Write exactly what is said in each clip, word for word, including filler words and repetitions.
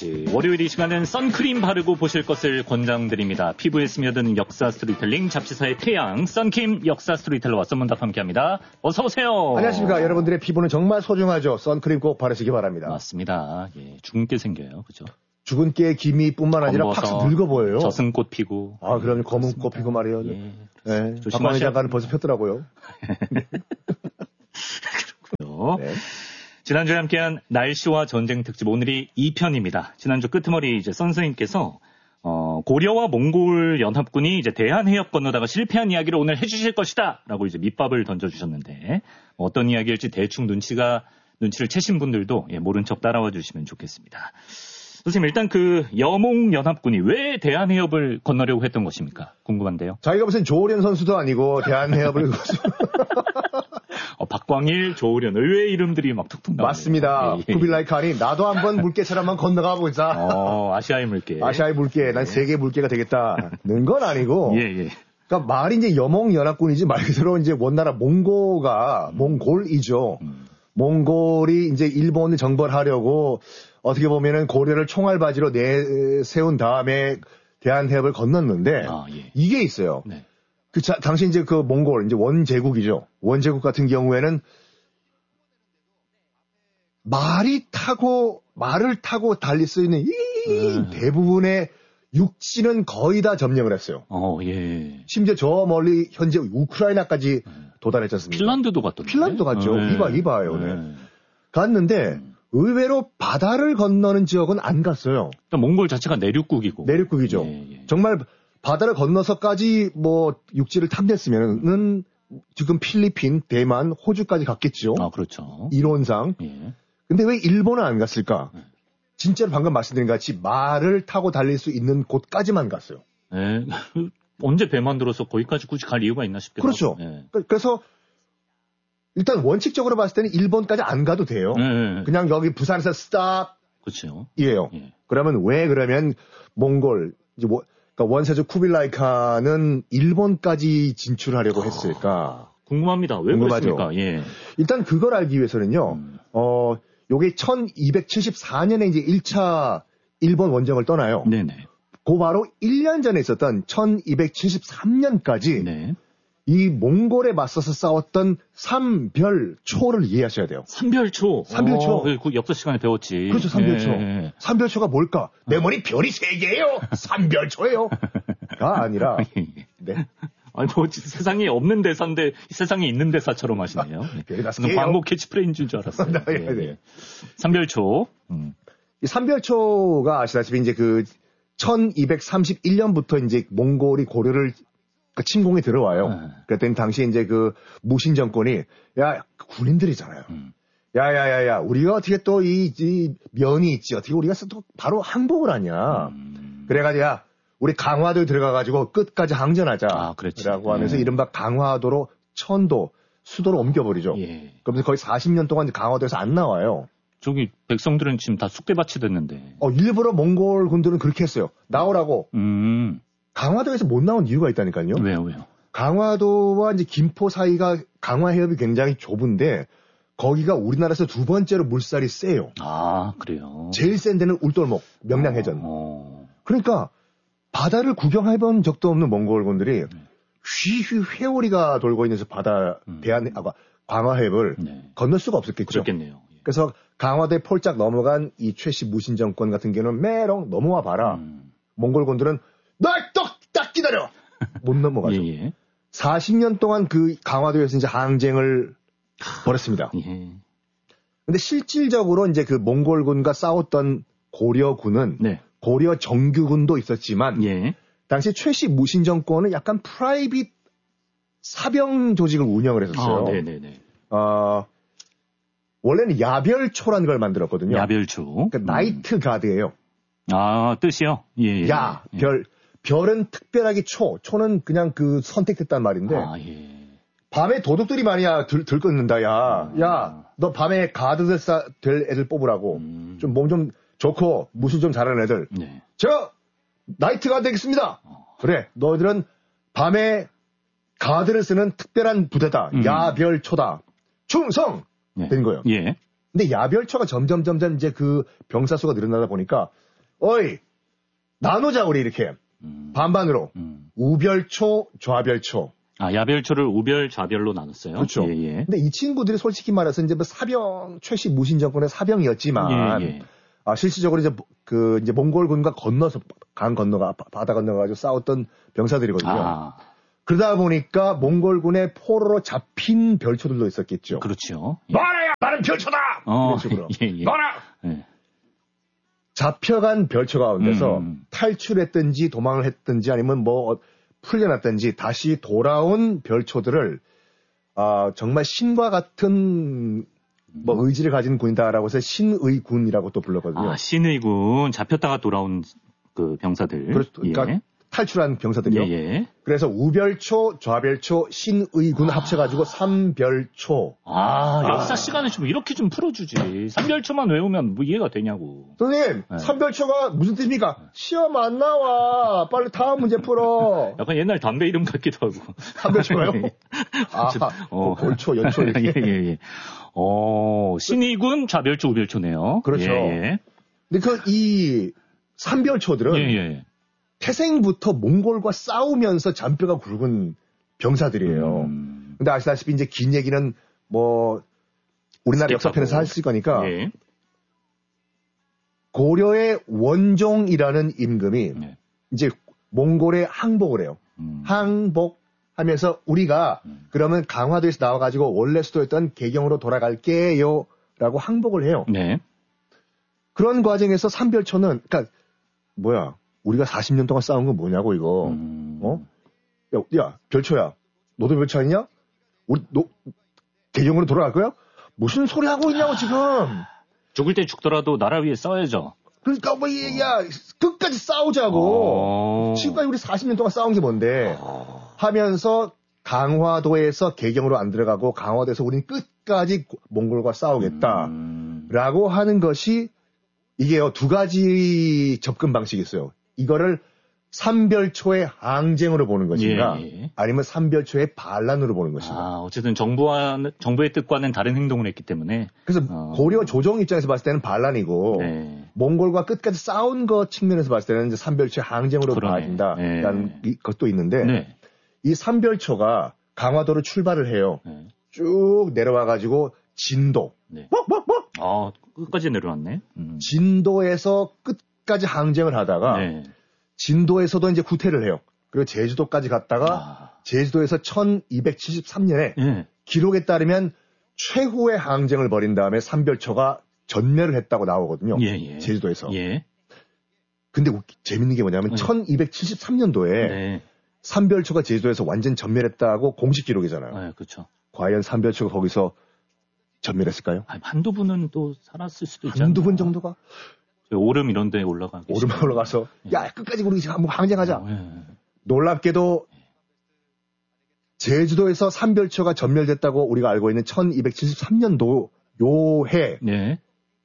특집. 월요일 이 시간은 선크림 바르고 보실 것을 권장드립니다. 피부에 스며드는 역사 스토리텔링 잡지사의 태양 선킴 역사 스토리텔러와 썬문답 함께합니다. 어서 오세요. 안녕하십니까. 여러분들의 피부는 정말 소중하죠. 선크림 꼭 바르시기 바랍니다. 맞습니다. 예, 죽은 깨 생겨요. 그죠? 죽은 깨 기미뿐만 아니라 팍 늙어 보여요. 젖은 꽃 피고. 아, 그럼요. 검은 꽃 피고 말이에요. 예, 네. 박광희 작가는 벌써 폈더라고요. 그렇군요. 네. 지난주에 함께한 날씨와 전쟁 특집 오늘이 이 편입니다. 지난주 끄트머리 이제 선생님께서 어, 고려와 몽골 연합군이 이제 대한해협 건너다가 실패한 이야기를 오늘 해주실 것이다라고 이제 밑밥을 던져주셨는데 어떤 이야기일지 대충 눈치가 눈치를 채신 분들도 예, 모른 척 따라와 주시면 좋겠습니다. 선생님 일단 그 여몽 연합군이 왜 대한해협을 건너려고 했던 것입니까? 궁금한데요. 자기가 무슨 조훈현 선수도 아니고 대한해협을 어, 박광일, 조훈현 의외의 이름들이 막 툭툭 나오네요. 맞습니다. 예, 예. 쿠빌라이 칸이 나도 한번 물개처럼만 건너가 보자. 어, 아시아의 물개. 아시아의 물개. 난 세계 물개가 되겠다는 건 아니고. 예, 예. 그러니까 말이 이제 여몽 연합군이지 말 그대로 이제 원나라 몽고가 음. 몽골이죠. 음. 몽골이 이제 일본을 정벌하려고 어떻게 보면은 고려를 총알바지로 내세운 다음에 대한해협을 건넜는데 아, 예. 이게 있어요. 네. 그 자, 당시 이제 그 몽골 이제 원제국이죠. 원제국 같은 경우에는 말이 타고 말을 타고 달릴 수 있는 이 음. 대부분의 육지는 거의 다 점령을 했어요. 어, 예. 심지어 저 멀리 현재 우크라이나까지 음. 도달했지 않습니까? 핀란드도 갔던데. 핀란드도 갔죠. 네. 이봐 이봐요. 네. 네. 갔는데 음. 의외로 바다를 건너는 지역은 안 갔어요. 그러니까 몽골 자체가 내륙국이고. 내륙국이죠. 예, 예. 정말 바다를 건너서까지 뭐 육지를 탐냈으면은 지금 필리핀, 대만, 호주까지 갔겠죠. 아, 그렇죠. 이론상. 예. 근데 왜 일본은 안 갔을까? 예. 진짜로 방금 말씀드린 같이 말을 타고 달릴 수 있는 곳까지만 갔어요. 예. 언제 배 만들어서 거기까지 굳이 갈 이유가 있나 싶겠어요. 그렇죠. 예. 그래서 일단 원칙적으로 봤을 때는 일본까지 안 가도 돼요. 예. 그냥 여기 부산에서 스탑. 그렇죠. 이에요. 예. 그러면 왜 그러면 몽골 이제 뭐 그러니까 원세조 쿠빌라이 칸은 일본까지 진출하려고 했을까? 아, 궁금합니다. 왜 궁금하죠? 그랬습니까? 예. 일단 그걸 알기 위해서는요. 음. 어, 요게 천이백칠십사 년에 이제 일 차 일본 원정을 떠나요. 네네. 그 바로 일 년 전에 있었던 천이백칠십삼 년까지 네. 이 몽골에 맞서서 싸웠던 삼별초를 이해하셔야 돼요. 삼별초? 삼별초. 어, 그 역사 시간에 배웠지. 그렇죠, 삼별초. 예. 삼별초가 뭘까? 내 머리 별이 세 개예요. 삼별초예요. 가 아니라. 네. 아니, 뭐, 세상에 없는 대사인데, 세상에 있는 대사처럼 하시네요. 별이 다섯 개예요. 광고 캐치프레이인 줄 알았어요. 네, 네. 네. 삼별초. 음. 이 삼별초가 아시다시피 이제 그 천이백삼십일 년부터 이제 몽골이 고려를 그 침공에 들어와요. 네. 그랬더니 당시 이제 그 무신 정권이 야 군인들이잖아요. 음. 야야야야 우리가 어떻게 또 이 이 면이 있지 어떻게 우리가 또 바로 항복을 하냐. 음. 그래가지고 야 우리 강화도에 들어가가지고 끝까지 항전하자. 아, 그렇지.라고 하면서 네. 이른바 강화도로 천도 수도로 옮겨버리죠. 예. 그러면서 거의 사십 년 동안 강화도에서 안 나와요. 저기 백성들은 지금 다 쑥대밭이 됐는데. 어 일부러 몽골 군들은 그렇게 했어요. 나오라고. 음. 강화도에서 못 나온 이유가 있다니까요. 왜요, 왜요? 강화도와 이제 김포 사이가 강화 해협이 굉장히 좁은데 거기가 우리나라에서 두 번째로 물살이 세요. 아, 그래요. 제일 센 데는 울돌목, 명량해전. 어. 그러니까 바다를 구경해본 적도 없는 몽골군들이 네. 휘휘 회오리가 돌고 있는 바다 음. 대한 아, 강화 해협을 네. 건널 수가 없었겠죠. 그렇겠네요. 그래서 강화도에 폴짝 넘어간 이 최씨 무신 정권 같은 경우는 메롱 넘어와 봐라. 음. 몽골군들은 날 딱 딱 기다려. 못 넘어가죠. 예, 예. 사십 년 동안 그 강화도에서 이제 항쟁을 벌였습니다. 예. 근데 실질적으로 이제 그 몽골군과 싸웠던 고려군은 네. 고려 정규군도 있었지만 예. 당시 최씨 무신 정권은 약간 프라이빗 사병 조직을 운영을 했었어요. 아, 네네네. 어, 원래는 야별초라는 걸 만들었거든요. 야별초. 그러니까 음. 나이트 가드예요. 아, 뜻이요? 예, 예. 야, 예. 별. 별은 특별하게 초. 초는 그냥 그 선택됐단 말인데. 아, 예. 밤에 도둑들이 많이 들, 들끓는다, 야. 음. 야, 너 밤에 가드 될, 될 애들 뽑으라고. 음. 좀 몸 좀 좋고, 무술 좀 잘하는 애들. 네. 제가 나이트 가드 되겠습니다. 어. 그래, 너희들은 밤에 가드를 쓰는 특별한 부대다. 음. 야별초다. 충성! 네. 된 거예요. 예. 근데 야별초가 점점 점점 이제 그 병사 수가 늘어나다 보니까 어이, 나누자, 우리 이렇게. 음. 반반으로. 음. 우별초, 좌별초. 아, 야별초를 우별, 좌별로 나눴어요? 그렇죠. 예, 예. 근데 이 친구들이 솔직히 말해서 이제 뭐 사병, 최씨 무신 정권의 사병이었지만, 예, 예. 아, 실질적으로 이제 그, 이제 몽골군과 건너서, 강 건너가, 바다 건너가지고 싸웠던 병사들이거든요. 아. 그러다 보니까 몽골군의 포로로 잡힌 별초들도 있었겠죠. 그렇죠. 예. 너라야! 나는 별초다! 어, 이런 식으로. 예, 예. 너라! 예. 잡혀간 별초 가운데서 음. 탈출했든지 도망을 했든지 아니면 뭐 풀려났든지 다시 돌아온 별초들을 아, 정말 신과 같은 뭐 의지를 가진 군이다라고 해서 신의군이라고 또 불렀거든요. 아, 신의군. 잡혔다가 돌아온 그 병사들. 그렇죠. 그러니까 예. 탈출한 병사들이요. 예, 예. 그래서 우별초, 좌별초, 신의군 아. 합쳐가지고 삼별초. 아, 역사 아. 시간을 좀 이렇게 좀 풀어주지. 삼별초만 외우면 뭐 이해가 되냐고. 선생님, 네. 삼별초가 무슨 뜻입니까? 시험 안 나와. 빨리 다음 문제 풀어. 약간 옛날 담배 이름 같기도 하고. 삼별초요? 아, 어. 골초, 연초 이렇게. 예, 예, 예. 어, 신의군, 좌별초, 우별초네요. 그렇죠. 예, 예. 근데 그, 이 삼별초들은. 예, 예. 태생부터 몽골과 싸우면서 잔뼈가 굵은 병사들이에요. 음. 근데 아시다시피 이제 긴 얘기는 뭐 우리나라 역사편에서 할 수 있을 거니까 예. 고려의 원종이라는 임금이 예. 이제 몽골에 항복을 해요. 음. 항복하면서 우리가 음. 그러면 강화도에서 나와가지고 원래 수도였던 개경으로 돌아갈게요 라고 항복을 해요. 네. 그런 과정에서 삼별초는 그러니까 뭐야 우리가 사십 년 동안 싸운 건 뭐냐고, 이거. 음. 어? 야, 야, 별초야. 너도 별초 아니냐? 우리, 너, 개경으로 돌아갈 거야? 무슨 소리 하고 있냐고, 지금. 죽을 때 죽더라도 나라 위에 싸워야죠. 그러니까, 뭐, 야, 어. 끝까지 싸우자고. 어. 지금까지 우리 사십 년 동안 싸운 게 뭔데. 어. 하면서 강화도에서 개경으로 안 들어가고 강화도에서 우리는 끝까지 몽골과 싸우겠다. 음. 라고 하는 것이 이게요, 두 가지 접근 방식이 있어요. 이거를 삼별초의 항쟁으로 보는 것인가, 예, 예. 아니면 삼별초의 반란으로 보는 것인가. 아, 어쨌든 정부와, 정부의 뜻과는 다른 행동을 했기 때문에. 그래서 어. 고려 조정 입장에서 봤을 때는 반란이고, 네. 몽골과 끝까지 싸운 것 측면에서 봤을 때는 이제 삼별초의 항쟁으로 봐진다라는 네. 것도 있는데, 네. 이 삼별초가 강화도로 출발을 해요. 네. 쭉 내려와가지고 진도. 네. 아, 끝까지 내려왔네. 음. 진도에서 끝까지 항쟁을 하다가 네. 진도에서도 이제 구태를 해요. 그리고 제주도까지 갔다가 아. 제주도에서 천이백칠십삼 년에 네. 기록에 따르면 최후의 항쟁을 벌인 다음에 삼별초가 전멸을 했다고 나오거든요. 예, 예. 제주도에서. 예. 근데 웃기, 재밌는 게 뭐냐면 네. 천이백칠십삼 년도에 네. 삼별초가 제주도에서 완전 전멸했다고 공식 기록이잖아요. 네, 그렇죠. 과연 삼별초가 거기서 전멸했을까요? 아니, 한두 분은 또 살았을 수도 있잖아요. 한두 분 정도가? 오름 이런 데 올라가. 오름 올라가서, 예. 야, 끝까지 우리 한번 항쟁하자. 어, 예. 놀랍게도, 제주도에서 삼별초가 전멸됐다고 우리가 알고 있는 천이백칠십삼 년도 요 해에, 예.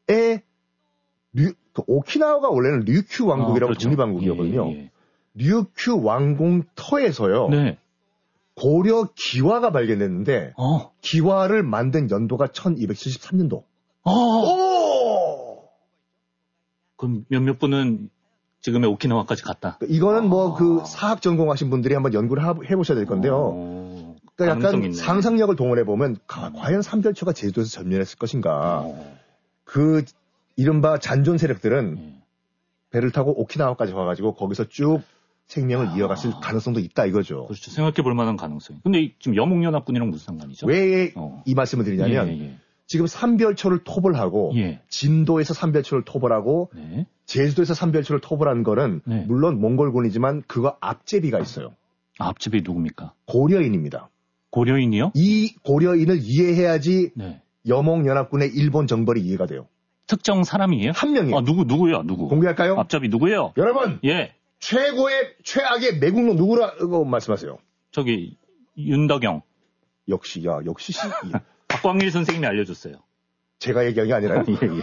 류, 그 오키나와가 원래는 류큐 왕국이라고 어, 그렇죠. 독립왕국이었거든요. 예, 예. 류큐 왕궁터에서요. 네. 고려 기와가 발견됐는데 어. 기와를 만든 연도가 천이백칠십삼 년도. 어. 오! 그럼 몇몇 분은 지금의 오키나와까지 갔다. 이거는 뭐 그 사학 전공하신 분들이 한번 연구를 해보셔야 될 건데요. 어. 그러니까 약간 있네. 상상력을 동원해 보면 과연 삼별초가 제주도에서 전멸했을 것인가. 어. 그 이른바 잔존 세력들은 음. 배를 타고 오키나와까지 와가지고 거기서 쭉 생명을 아. 이어갔을 가능성도 있다 이거죠. 그렇죠. 생각해 볼 만한 가능성이. 근데 지금 여몽연합군이랑 무슨 상관이죠? 왜 이 어. 말씀을 드리냐면 예, 예. 지금 삼별초를 톱을 하고 예. 진도에서 삼별초를 톱을 하고 네. 제주도에서 삼별초를 톱을 한 거는 네. 물론 몽골군이지만 그거 앞제비가 있어요. 아, 앞제비 누굽니까? 고려인입니다. 고려인이요? 이 고려인을 이해해야지 네. 여몽연합군의 일본 정벌이 이해가 돼요. 특정 사람이에요? 한 명이에요. 아, 누구, 누구요? 누구? 공개할까요? 앞잡이 누구예요? 여러분! 예. 최고의, 최악의 매국노 누구라고 말씀하세요? 저기, 윤덕영. 역시, 야, 역시, 씨. 박광일 선생님이 알려줬어요. 제가 얘기한 게 아니라요? 예, 예.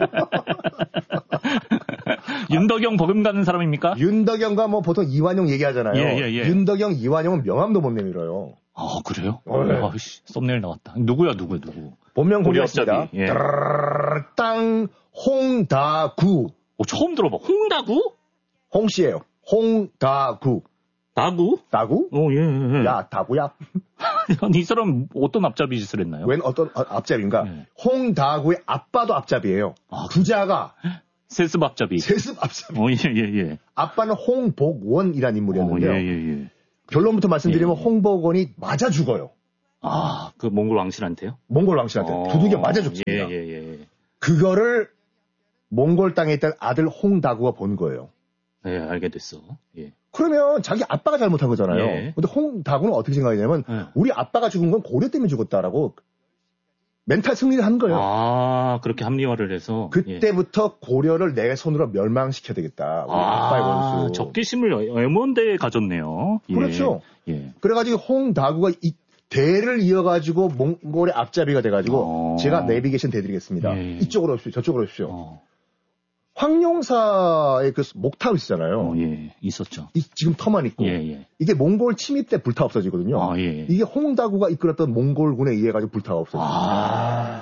윤덕영 버금가는 사람입니까? 윤덕영과 뭐 보통 이완용 얘기하잖아요. 예, 예, 예. 윤덕영, 이완용은 명함도 못 내밀어요. 아, 그래요? 어, 네. 아, 씨, 썸네일 나왔다. 누구야, 누구, 누구? 본명 공개했습니다. 예. 땅, 홍다구. 어, 처음 들어봐. 홍다구? 홍씨예요. 홍다구. 다구? 다구? 어, 예, 예. 야, 다구야. 아니, 이 사람 어떤 앞잡이 짓을 했나요? 웬 어떤 아, 앞잡이인가? 예. 홍다구의 아빠도 앞잡이에요. 아, 부자가 세습 앞잡이. 세습 앞잡이. 어, 예, 예, 예. 아빠는 홍복원이라는 인물이었는데요. 어, 예, 예, 예. 결론부터 말씀드리면 예. 홍복원이 맞아 죽어요. 아, 그 몽골 왕실한테요? 몽골 왕실한테 어, 두들겨 맞아 죽습니다. 예, 예, 예. 그거를 몽골 땅에 있던 아들 홍다구가 본 거예요. 예, 알게 됐어. 예. 그러면 자기 아빠가 잘못한 거잖아요. 예. 근데 홍다구는 어떻게 생각하냐면 예. 우리 아빠가 죽은 건 고려 때문에 죽었다라고 멘탈 승리를 한 거예요. 아, 그렇게 합리화를 해서. 그때부터 예. 고려를 내 손으로 멸망시켜야 되겠다. 우리 아, 아빠의 원수. 적개심을 애무한데 가졌네요. 예. 그렇죠. 예. 그래가지고 홍다구가 이 대를 이어가지고 몽골의 앞잡이가 돼가지고 어. 제가 내비게이션 대드리겠습니다. 예. 이쪽으로 오십시오. 저쪽으로 오십시오. 어. 황룡사의 그 목탑 있잖아요. 어, 예. 있었죠. 이, 지금 터만 있고. 예, 예. 이게 몽골 침입 때 불타 없어지거든요. 아, 예. 이게 홍다구가 이끌었던 몽골군에 의해 가지고 불타가 없어집니다. 아.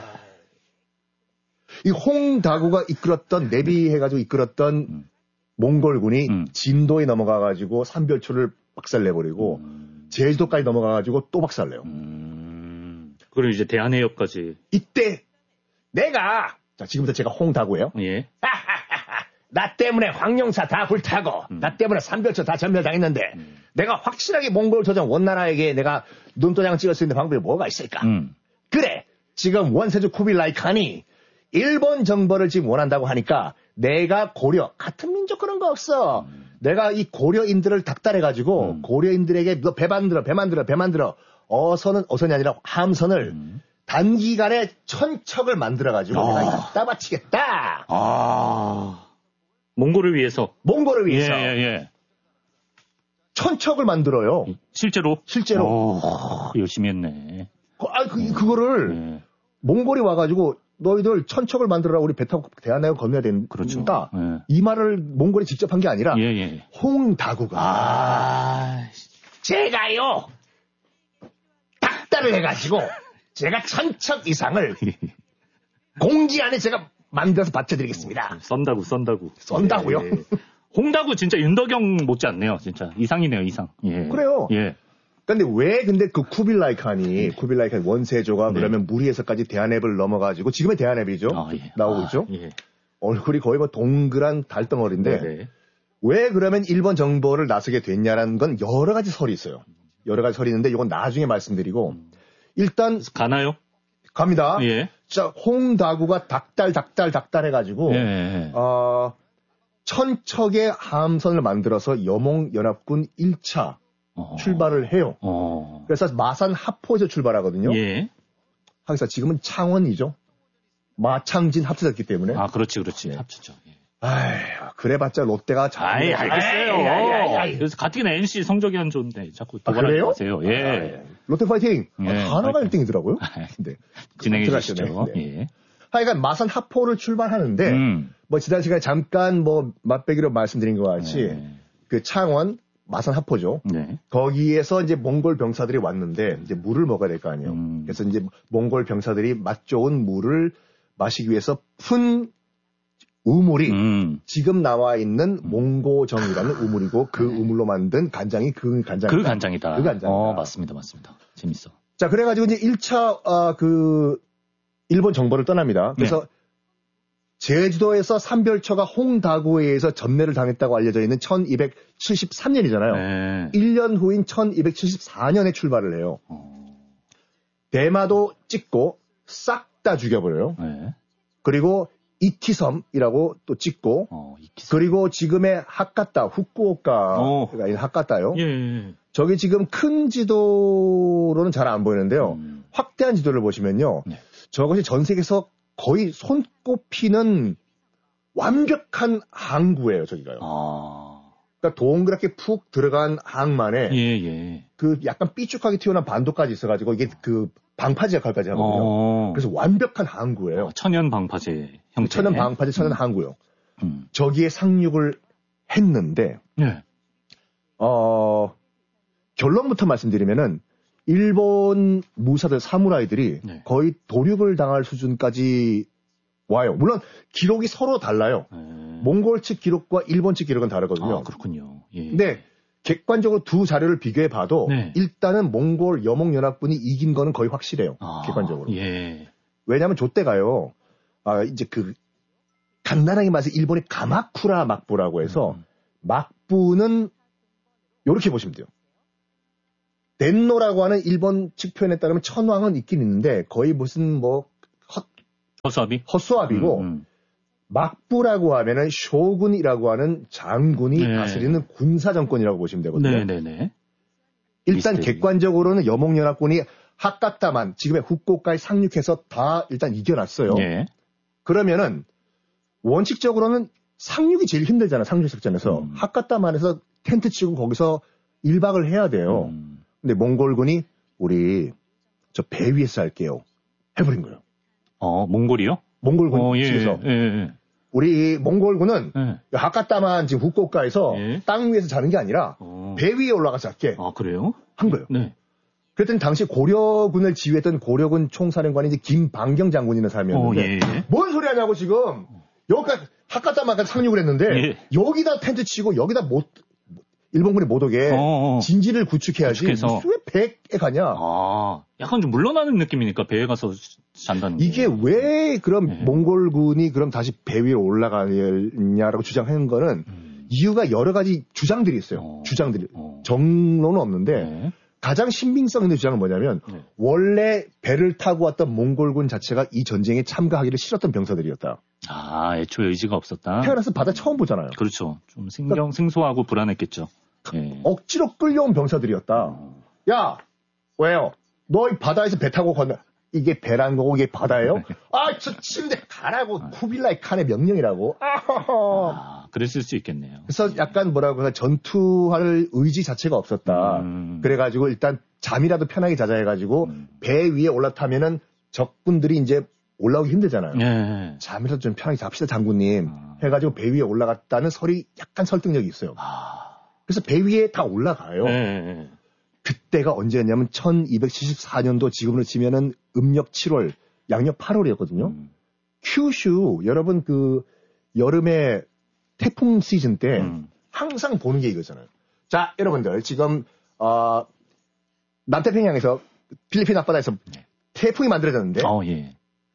이 홍다구가 이끌었던 내비해가지고 이끌었던 음. 몽골군이 음. 진도에 넘어가가지고 삼별초를 박살내버리고 음. 제주도까지 넘어가가지고 또 박살내요. 음. 그리고 이제 대한해협까지. 이때 내가 자 지금부터 제가 홍다구예요. 예. 나 때문에 황룡사 다 불타고 음. 나 때문에 삼별초 다 전멸당했는데 음. 내가 확실하게 몽골 조정 원나라에게 내가 눈도장 찍을 수 있는 방법이 뭐가 있을까? 음. 그래 지금 원세주 쿠빌라이 칸이 일본 정벌을 지금 원한다고 하니까 내가 고려 같은 민족 그런 거 없어. 음. 내가 이 고려인들을 닥달해가지고 음. 고려인들에게 너 배 만들어 배 만들어 배 만들어 어선은 어선이 아니라 함선을 음. 단기간에 천척을 만들어가지고 아. 내가 갖다 바치겠다. 아. 몽골을 위해서. 몽골을 위해서 예, 예, 예. 천척을 만들어요. 실제로? 실제로. 오, 열심히 했네. 그, 아, 그, 그거를 예. 몽골이 와가지고 너희들 천척을 만들어라 우리 배 타고 대한해협 건너야 되니까 그렇죠. 예. 이 말을 몽골이 직접 한 게 아니라 예, 예. 홍다구가 아, 제가요 닥달을 해가지고 제가 천척 이상을 공기 안에 제가 만들어서 바쳐드리겠습니다. 썬다구, 썬다구. 썬다구요? 예, 예. 홍다구 진짜 윤덕영 못지않네요, 진짜. 이상이네요, 이상. 예. 그래요. 예. 근데 왜 근데 그 쿠빌라이 칸이 쿠빌라이 칸 원세조가 네. 그러면 무리에서까지 대한해협을 넘어가지고 지금의 대한해협이죠. 아, 예. 나오고 아, 있죠. 예. 얼굴이 거의 뭐 동그란 달덩어리인데 네네. 왜 그러면 일본 정벌을 나서게 됐냐라는 건 여러 가지 설이 있어요. 여러 가지 설이 있는데 이건 나중에 말씀드리고 일단 가나요? 갑니다. 예. 자, 홍다구가 닥달 닥달 닥달 해가지고 예, 예. 어, 천척의 함선을 만들어서 여몽연합군 일 차 어. 출발을 해요. 어. 그래서 마산 하포에서 출발하거든요. 예. 하기사 지금은 창원이죠. 마창진 합쳐졌기 때문에. 아, 그렇지, 그렇지. 네. 합치죠. 예. 아휴, 그래봤자 롯데가 잘. 아이, 알겠어요. 아이, 아이, 아이, 아이. 그래서 같은 엔씨 성적이 안 좋은데 자꾸 아, 도발하지 그래요? 마세요. 예. 롯데 파이팅! 예, 아, 하나가 파이팅. 일 등이더라고요. 네. 진행해 들어가시죠. 주시죠. 네. 예. 하여간 마산 하포를 출발하는데, 음. 뭐 지난 시간에 잠깐 뭐 맛배기로 말씀드린 것 같이, 네. 그 창원, 마산 하포죠. 네. 거기에서 이제 몽골 병사들이 왔는데, 이제 물을 먹어야 될 거 아니에요. 음. 그래서 이제 몽골 병사들이 맛 좋은 물을 마시기 위해서 푼 우물이 음. 지금 나와 있는 몽고정이라는 우물이고 그 우물로 만든 간장이 그 간장이다. 그 간장이다. 그 간장이다. 어, 맞습니다, 맞습니다. 재밌어. 자, 그래가지고 이제 일 차, 아, 그, 일본 정벌을 떠납니다. 그래서 네. 제주도에서 삼별초가 홍다구에 의해서 전멸을 당했다고 알려져 있는 천이백칠십삼 년이잖아요. 네. 일 년 후인 천이백칠십사 년에 출발을 해요. 어. 대마도 찍고 싹 다 죽여버려요. 네. 그리고 이티섬이라고 또 찍고 어, 이키스. 그리고 지금의 하카타, 후쿠오카가 어. 있는 하카타요. 예, 예. 저기 지금 큰 지도로는 잘 안 보이는데요. 음. 확대한 지도를 보시면요. 네. 저것이 전 세계에서 거의 손꼽히는 완벽한 항구예요, 저기가요. 아. 그러니까 동그랗게 푹 들어간 항만에 예, 예. 그 약간 삐죽하게 튀어나온 반도까지 있어가지고 이게 그 방파제 역할까지 하거든요. 어. 그래서 완벽한 항구예요. 어, 천연 방파제 형태. 천연 방파제, 천연 항구요. 음. 저기에 상륙을 했는데 네. 어, 결론부터 말씀드리면은 일본 무사들 사무라이들이 네. 거의 도륙을 당할 수준까지 와요. 물론 기록이 서로 달라요. 네. 몽골 측 기록과 일본 측 기록은 다르거든요. 아, 그렇군요. 예. 근데 객관적으로 두 자료를 비교해 봐도 네. 일단은 몽골 여몽연합군이 이긴 거는 거의 확실해요. 아, 객관적으로. 예. 왜냐하면 저때가요. 아, 이제 그 간단하게 말해서 일본이 가마쿠라 막부라고 해서 음. 막부는 이렇게 보시면 돼요. 덴노라고 하는 일본 측 표현에 따르면 천왕은 있긴 있는데 거의 무슨 뭐 헛, 허수아비? 헛수아비고 음, 음. 막부라고 하면은 쇼군이라고 하는 장군이 네. 다스리는 군사 정권이라고 보시면 되거든요. 네네네. 일단 미스테리. 객관적으로는 여몽연합군이 하카타만 지금의 후쿠오카에 상륙해서 다 일단 이겨놨어요. 예. 그러면은 원칙적으로는 상륙이 제일 힘들잖아. 상륙 작전에서. 음. 하카타만에서 텐트 치고 거기서 일 박을 해야 돼요. 음. 근데 몽골군이 우리 저 배 위에서 할게요. 해버린 거예요. 어, 몽골이요? 몽골군 어, 예, 측에서. 예, 예. 우리 몽골군은 예. 하카타만 지금 후쿠오카에서 예. 땅 위에서 자는 게 아니라 어. 배 위에 올라가서 할게. 아, 그래요? 한 거예요. 네. 그랬더니 당시 고려군을 지휘했던 고려군 총사령관이 이제 김방경 장군이라는 어, 사람이었는데 예, 예. 뭔 소리 하냐고 지금 여기까지 하카타만까지 상륙을 했는데 예. 여기다 텐트 치고 여기다 못 일본군이 못 오게 어, 어. 진지를 구축해야지 구축해서. 왜 배에 가냐. 아, 약간 좀 물러나는 느낌이니까 배에 가서 잔다는 이게 거. 왜 그럼 네. 몽골군이 그럼 다시 배 위로 올라가냐라고 주장하는 거는 음. 이유가 여러 가지 주장들이 있어요. 어. 주장들이. 어. 정론은 없는데 네. 가장 신빙성 있는 주장은 뭐냐면 네. 원래 배를 타고 왔던 몽골군 자체가 이 전쟁에 참가하기를 싫었던 병사들이었다. 아, 애초에 의지가 없었다. 태어나서 바다 처음 보잖아요. 그렇죠. 좀 생경, 생소하고 불안했겠죠. 예. 억지로 끌려온 병사들이었다. 야, 왜요? 너 이 바다에서 배 타고 건너. 이게 배란 거고 이게 바다예요? 아, 저 침대 가라고. 쿠빌라이 칸의 명령이라고. 아하하. 아, 그랬을 수 있겠네요. 그래서 약간 뭐라고 해서 전투할 의지 자체가 없었다. 음. 그래가지고 일단 잠이라도 편하게 자자 해가지고 음. 배 위에 올라타면은 적군들이 이제 올라오기 힘들잖아요. 예. 잠이라도 좀 편하게 잡시다 장군님 아. 해가지고 배 위에 올라갔다는 설이 약간 설득력이 있어요. 아. 그래서 배 위에 다 올라가요. 예, 예. 그때가 언제였냐면 천이백칠십사 년도 지금으로 치면은 음력 칠월, 양력 팔월이었거든요. 음. 큐슈 여러분 그 여름에 태풍 시즌 때 음. 항상 보는 게 이거잖아요. 자, 여러분들 지금 어, 남태평양에서 필리핀 앞바다에서 네. 태풍이 만들어졌는데 어, 예.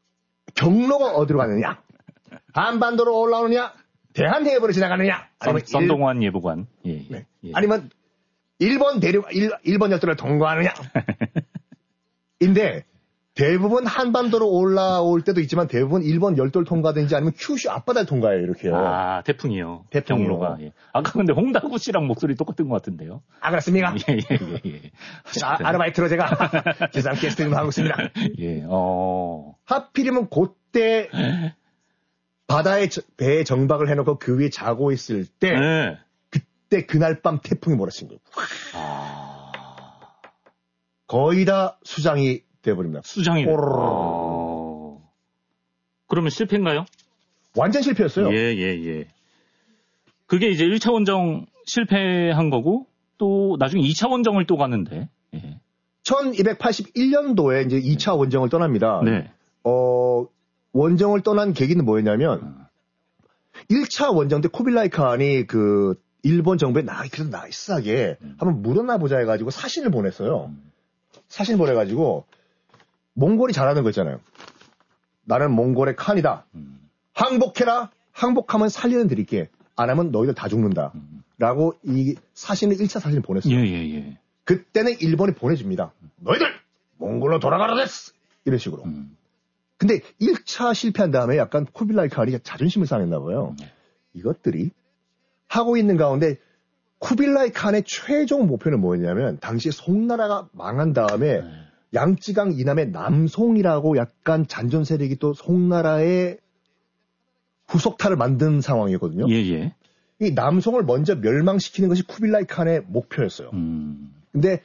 경로가 어디로 가느냐? 한반도로 올라오느냐? 대한해협으로 지나가느냐? 선, 아니면 선동환 예보관. 예, 예. 네. 예. 아니면 일본 대륙 일, 일본 열도를 통과하느냐? 인데 대부분 한반도로 올라올 때도 있지만 대부분 일본 열도를 통과하든지 아니면 큐슈 앞바다를 통과해요. 이렇게요. 아, 태풍이요. 태풍이요. 경로가. 예. 아까 근데 홍다구 씨랑 목소리 똑같은 것 같은데요. 아, 그렇습니까? 예, 예, 예. 예. 아, 아르바이트로 제가 기상 캐스팅을 하고 있습니다. 예, 어. 하필이면 그때 바다에 저- 배에 정박을 해놓고 그 위에 자고 있을 때 네. 그때 그날 밤 태풍이 몰아친 거예요. 아. 거의 다 수장이 돼버립니다. 수장이. 오르르르. 어. 그러면 실패인가요? 완전 실패였어요. 예, 예, 예. 그게 이제 일 차 원정 실패한 거고, 또 나중에 이 차 원정을 또 가는데. 예. 천이백팔십일 년도에 이제 이 차 원정을 떠납니다. 네. 어, 원정을 떠난 계기는 뭐였냐면, 일 차 원정 때 쿠빌라이 칸이 그, 일본 정부에 나, 그래도 나이스하게 한번 물어나 보자 해가지고 사신을 보냈어요. 사신 보내가지고, 몽골이 잘하는 거 있잖아요. 나는 몽골의 칸이다. 음. 항복해라. 항복하면 살리는 드릴게. 안 하면 너희들 다 죽는다. 음. 라고 이 사신을 일 차 사신을 보냈어요. 예, 예, 예. 그때는 일본이 보내줍니다. 너희들 몽골로 돌아가라 됐어. 이런 식으로. 음. 근데 일 차 실패한 다음에 약간 쿠빌라이 칸이 자존심을 상했나 봐요. 음. 이것들이 하고 있는 가운데 쿠빌라이 칸의 최종 목표는 뭐였냐면 당시 송나라가 망한 다음에 네. 양쯔강 이남의 남송이라고 약간 잔존 세력이 또 송나라의 후속타를 만든 상황이거든요. 예, 예. 이 남송을 먼저 멸망시키는 것이 쿠빌라이 칸의 목표였어요. 음. 근데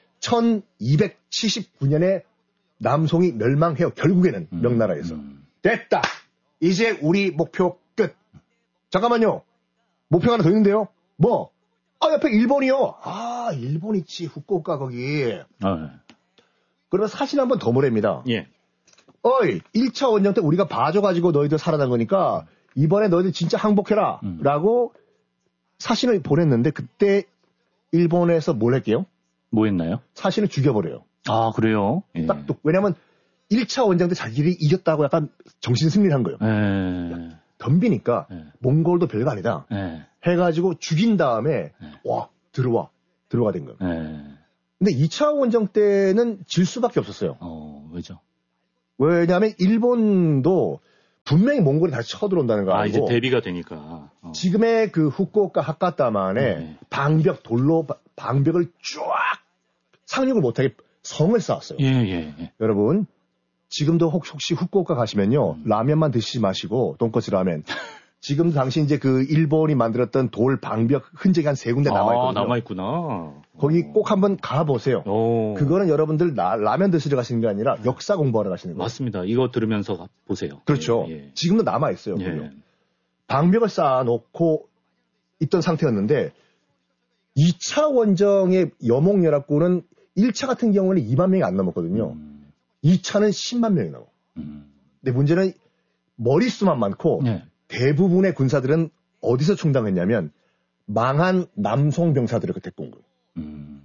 천이백칠십구 년에 남송이 멸망해요. 결국에는 음. 명나라에서. 음. 됐다. 이제 우리 목표 끝. 잠깐만요. 목표가 하나 더 있는데요. 뭐? 아, 옆에 일본이요. 아, 일본 있지. 후쿠오카 거기. 아, 그러면 사실 한번 더 보냅니다. 예. 어이, 일 차 원정 때 우리가 봐줘가지고 너희들 살아난 거니까 이번에 너희들 진짜 항복해라. 음. 라고 사신을 보냈는데 그때 일본에서 뭘 했게요? 뭐 했나요? 사신을 죽여버려요. 아, 그래요? 예. 딱, 또, 왜냐면 일 차 원정 때 자기들이 이겼다고 약간 정신 승리를 한 거예요. 예. 덤비니까 예. 몽골도 별거 아니다. 예. 해가지고 죽인 다음에 예. 와 들어와 들어가 된 거예요. 예. 근데 이 차 원정 때는 질 수밖에 없었어요. 어, 왜죠? 왜냐하면 일본도 분명히 몽골이 다시 쳐들어온다는 거 알고. 아, 이제 대비가 되니까. 어. 지금의 그 후쿠오카 하카타만에 네. 방벽 돌로 방벽을 쫙 상륙을 못하게 성을 쌓았어요. 예, 예, 예. 여러분 지금도 혹시, 혹시 후쿠오카 가시면요 음. 라면만 드시지 마시고 돈코츠 라면. 지금 당시 이제 그 일본이 만들었던 돌 방벽 흔적이 한 세 군데 남아있거든요. 아, 남아있구나. 거기 오. 꼭 한번 가보세요. 오. 그거는 여러분들 나, 라면 드시러 가시는 게 아니라 역사 공부하러 가시는 거예요. 맞습니다. 이거 들으면서 보세요. 그렇죠. 예, 예. 지금도 남아있어요. 예. 방벽을 쌓아놓고 있던 상태였는데 이 차 원정의 여몽연합군은 일 차 같은 경우는 이만 명이 안 넘었거든요. 음. 이 차는 십만 명이 넘어. 음. 근데 문제는 머릿수만 많고 예. 대부분의 군사들은 어디서 충당했냐면 망한 남송 병사들을 데리고 온 거예요. 음.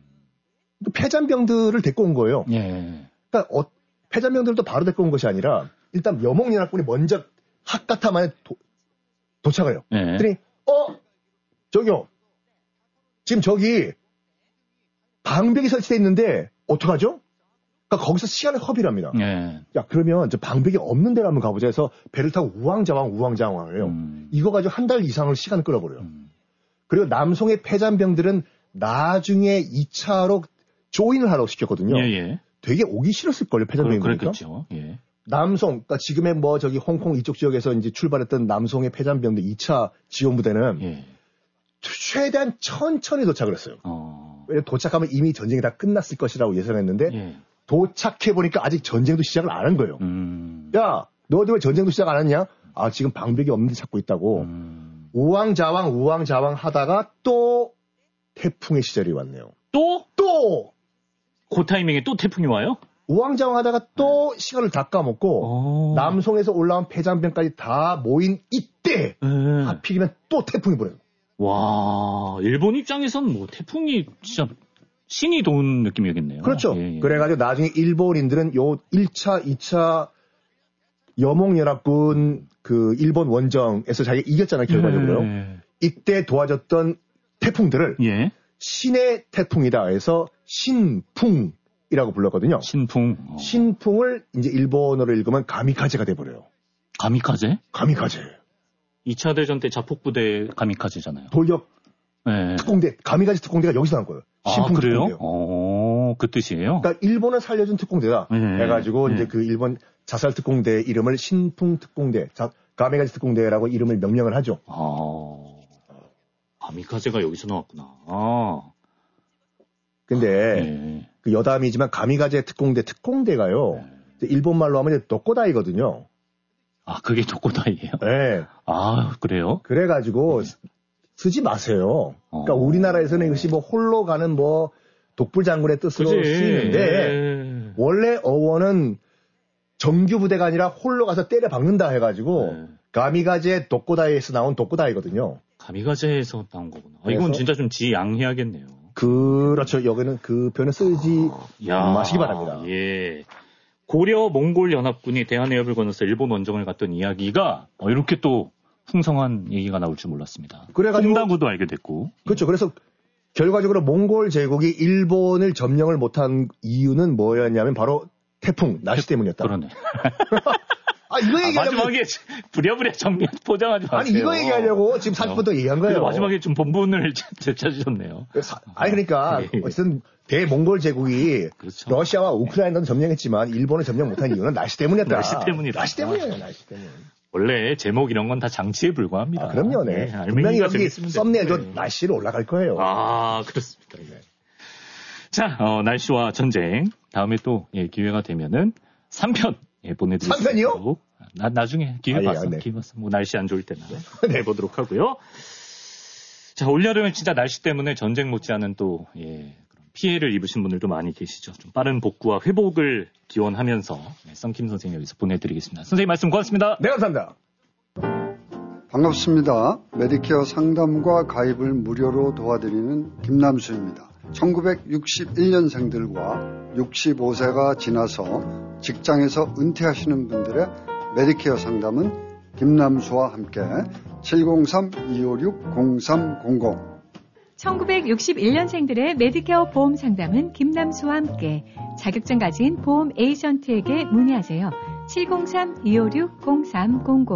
패잔병들을 데리고 온 거예요. 예. 그러니까 어, 패잔병들도 바로 데리고 온 것이 아니라 일단 여몽연합군이 먼저 하카타만에 도, 도착해요. 예. 그랬더니 어 저기요 지금 저기 방벽이 설치되어 있는데 어떡하죠? 그러니까 거기서 시간을 허비를 합니다. 예. 야, 그러면 저 방벽이 없는 데로 한번 가보자 해서 배를 타고 우왕좌왕 우왕좌왕을 해요. 음. 이거 가지고 한 달 이상을 시간을 끌어버려요. 음. 그리고 남송의 패잔병들은 나중에 이 차로 조인을 하라고 시켰거든요. 예, 예. 되게 오기 싫었을걸요, 패잔병이니까. 그렇겠죠. 예. 남송, 그러니까 지금의 뭐 저기 홍콩 이쪽 지역에서 이제 출발했던 남송의 패잔병들 이 차 지원부대는 예. 최대한 천천히 도착을 했어요. 어. 왜냐면 도착하면 이미 전쟁이 다 끝났을 것이라고 예상했는데 예. 도착해보니까 아직 전쟁도 시작을 안 한 거예요. 음. 야, 너희들 왜 전쟁도 시작 안 했냐? 아, 지금 방벽이 없는데 찾고 있다고. 음. 우왕좌왕, 우왕좌왕 하다가 또 태풍의 시절이 왔네요. 또? 또! 그 타이밍에 또 태풍이 와요? 우왕좌왕 하다가 또 네. 시간을 다 까먹고, 오. 남송에서 올라온 패잔병까지 다 모인 이때, 네. 하필이면 또 태풍이 불어요. 와, 일본 입장에선 뭐 태풍이 진짜 신이 도운 느낌이겠네요. 그렇죠. 예, 예. 그래가지고 나중에 일본인들은 요 일 차, 이 차 여몽연합군 그 일본 원정에서 자기가 이겼잖아요, 결과적으로. 예. 이때 도와줬던 태풍들을 예. 신의 태풍이다 해서 신풍이라고 불렀거든요. 신풍. 어. 신풍을 이제 일본어로 읽으면 가미카제가 돼버려요. 가미카제? 가미카제. 이 차 대전 때 자폭부대 가미카제잖아요. 돌격 네. 특공대, 가미카제 특공대가 여기서 나온 거예요. 신풍 아, 그래요? 특공대요. 오, 그 뜻이에요? 그러니까 일본을 살려준 특공대다 네. 해가지고 네. 이제 그 일본 자살 특공대 이름을 신풍 특공대, 자, 가미카제 특공대라고 이름을 명명을 하죠. 아, 가미카제가 여기서 나왔구나. 아. 근데 네. 그 여담이지만 가미카제 특공대 특공대가요. 네. 일본 말로 하면 이제 도코다이거든요. 아, 그게 도코다이예요? 네. 아, 그래요? 그래가지고 네. 쓰지 마세요. 그러니까 어. 우리나라에서는 이것이 뭐 홀로 가는 뭐 독불 장군의 뜻으로 그치. 쓰이는데 네. 원래 어원은 정규 부대가 아니라 홀로 가서 때려 박는다 해가지고 네. 가미카제 도코다이에서 나온 도코다이거든요. 가미카제에서 나온 거구나. 아, 이건 진짜 좀 지양해야겠네요. 그렇죠. 여기는 그 표현을 쓰지 아, 마시기 바랍니다. 예. 고려 몽골 연합군이 대한해협을 건너서 일본 원정을 갔던 이야기가 어, 이렇게 또 풍성한 얘기가 나올 줄 몰랐습니다. 그래가지고 홍다구도 알게 됐고. 그렇죠. 그래서 결과적으로 몽골 제국이 일본을 점령을 못한 이유는 뭐였냐면 바로 태풍, 날씨 때문이었다. 그러네. 아, 이거 얘기하려고. 아, 마지막에 부랴부랴 정리, 포장하지 마세요. 아니, 이거 얘기하려고 지금 사십 분 더 얘기한 거예요. 마지막에 좀 본분을 찾으셨네요. 아니, 그러니까, 어쨌든 대몽골 제국이 그렇죠. 러시아와 우크라이나는 점령했지만 일본을 점령 못한 이유는 날씨 때문이었다. 날씨 때문이다. 날씨 때문이에요, 날씨 때문에. 원래 제목 이런 건 다 장치에 불과합니다. 아, 그럼요, 네. 네 분명히 여기 썸네일도 네. 날씨로 올라갈 거예요. 아, 그렇습니다. 네. 자, 어, 날씨와 전쟁. 다음에 또 예, 기회가 되면은 삼 편 예, 보내드리겠습니다. 삼 편이요? 나, 나중에 기회 아, 봤어. 예, 네. 기회 봤어. 뭐 날씨 안 좋을 때나 네. 해보도록 하고요. 자, 올여름은 진짜 날씨 때문에 전쟁 못지않은 또 예, 그런 피해를 입으신 분들도 많이 계시죠. 좀 빠른 복구와 회복을 기원하면서 네, 썬킴 선생님 여기서 보내드리겠습니다. 선생님 말씀 고맙습니다. 네, 감사합니다. 반갑습니다. 메디케어 상담과 가입을 무료로 도와드리는 김남수입니다. 천구백육십일 년생들과 육십오 세가 지나서 직장에서 은퇴하시는 분들의 메디케어 상담은 김남수와 함께 칠공삼 이오육 공삼공공 천구백육십일 년생들의 메디케어 보험 상담은 김남수와 함께 자격증 가진 보험 에이전트에게 문의하세요. 칠공삼 이오육 공삼공공